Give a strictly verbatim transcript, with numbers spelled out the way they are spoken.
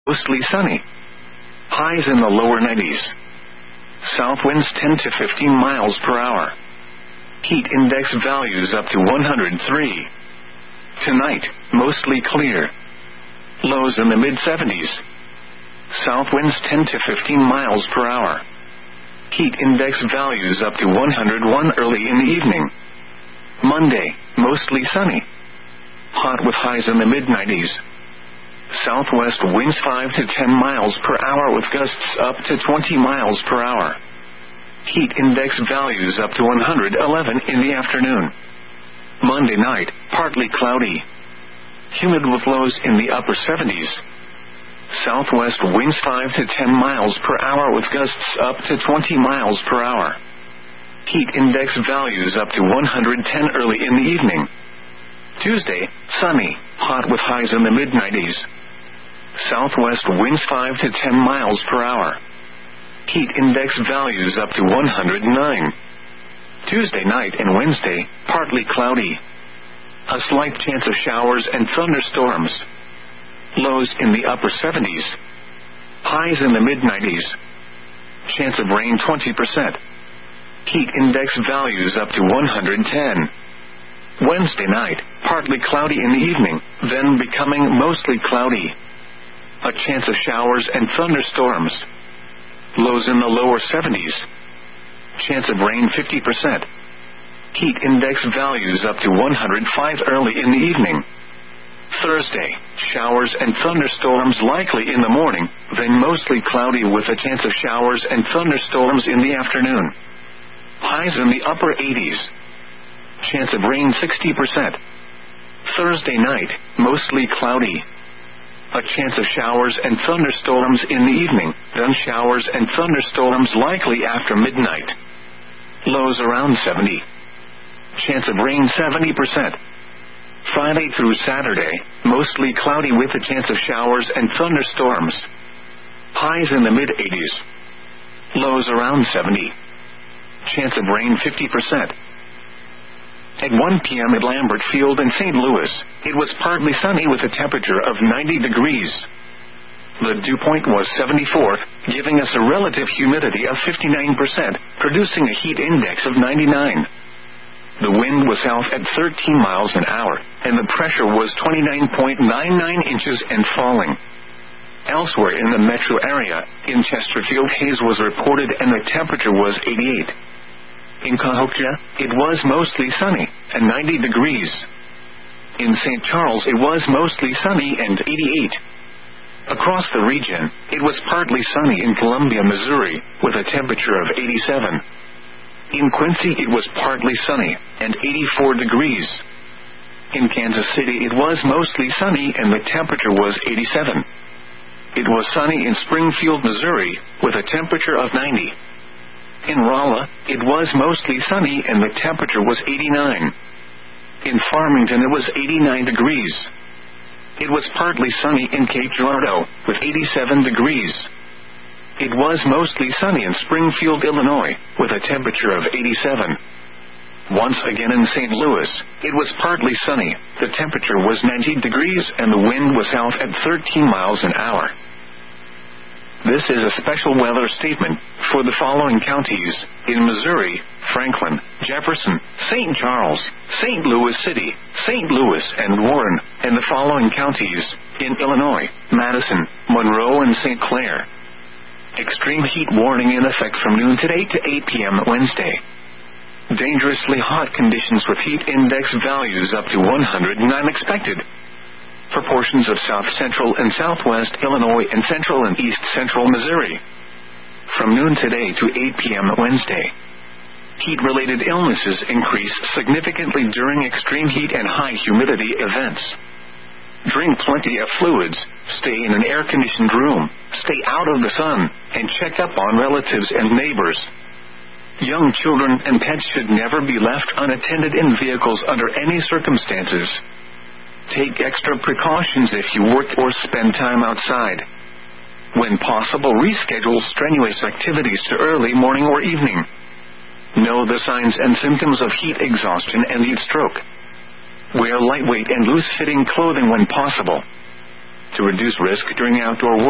Mostly sunny. Highs in the lower nineties. South winds ten to fifteen miles per hour. Heat index values up to one hundred three. Tonight, mostly clear. Lows in the mid seventies. South winds ten to fifteen miles per hour. Heat index values up to one hundred one early in the evening. Monday, mostly sunny. Hot with highs in the mid nineties. Southwest winds five to ten miles per hour with gusts up to twenty miles per hour. Heat index values up to one hundred eleven in the afternoon. Monday night, partly cloudy. Humid with lows in the upper seventies. Southwest winds five to ten miles per hour with gusts up to twenty miles per hour. Heat index values up to one hundred ten early in the evening. Tuesday, sunny, hot with highs in the mid nineties. Southwest winds five to ten miles per hour. Heat index values up to one hundred nine. Tuesday night and Wednesday, partly cloudy. A slight chance of showers and thunderstorms. Lows in the upper seventies. Highs in the mid nineties. Chance of rain twenty percent. Heat index values up to one hundred ten. Wednesday night, partly cloudy in the evening, then becoming mostly cloudy. A chance of showers and thunderstorms. Lows in the lower seventies. Chance of rain fifty percent. Heat index values up to one hundred five early in the evening. Thursday, showers and thunderstorms likely in the morning, then mostly cloudy with a chance of showers and thunderstorms in the afternoon. Highs in the upper eighties. Chance of rain sixty percent. Thursday night, mostly cloudy. A chance of showers and thunderstorms in the evening, then showers and thunderstorms likely after midnight. Lows around seventy. Chance of rain seventy percent. Friday through Saturday, mostly cloudy with a chance of showers and thunderstorms. Highs in the mid eighties. Lows around seventy. Chance of rain fifty percent. At one p.m. at Lambert Field in Saint Louis, it was partly sunny with a temperature of ninety degrees. The dew point was seventy-four, giving us a relative humidity of fifty-nine percent, producing a heat index of ninety-nine. The wind was south at thirteen miles an hour, and the pressure was twenty-nine point nine nine inches and falling. Elsewhere in the metro area, in Chesterfield, haze was reported and the temperature was eighty-eight. In Cahokia, it was mostly sunny, and ninety degrees. In Saint Charles, it was mostly sunny and eighty-eight. Across the region, it was partly sunny in Columbia, Missouri, with a temperature of eighty-seven. In Quincy, it was partly sunny, and eighty-four degrees. In Kansas City, it was mostly sunny, and the temperature was eighty-seven. It was sunny in Springfield, Missouri, with a temperature of ninety. In Rolla, it was mostly sunny and the temperature was eighty-nine. In Farmington, it was eighty-nine degrees. It was partly sunny in Cape Girardeau, with eighty-seven degrees. It was mostly sunny in Springfield, Illinois, with a temperature of eighty-seven. Once again in Saint Louis, it was partly sunny, the temperature was ninety degrees and the wind was south at thirteen miles an hour. This is a special weather statement for the following counties: in Missouri, Franklin, Jefferson, Saint Charles, Saint Louis City, Saint Louis, and Warren, and the following counties: in Illinois, Madison, Monroe, and Saint Clair. Extreme heat warning in effect from noon today to eight p.m. Wednesday. Dangerously hot conditions with heat index values up to one hundred nine expected for portions of south-central and southwest Illinois and central and east-central Missouri. From noon today to eight p.m. Wednesday. Heat-related illnesses increase significantly during extreme heat and high humidity events. Drink plenty of fluids, stay in an air-conditioned room, stay out of the sun, and check up on relatives and neighbors. Young children and pets should never be left unattended in vehicles under any circumstances. Take extra precautions if you work or spend time outside. When possible, reschedule strenuous activities to early morning or evening. Know the signs and symptoms of heat exhaustion and heat stroke. Wear lightweight and loose-fitting clothing when possible. To reduce risk during outdoor work,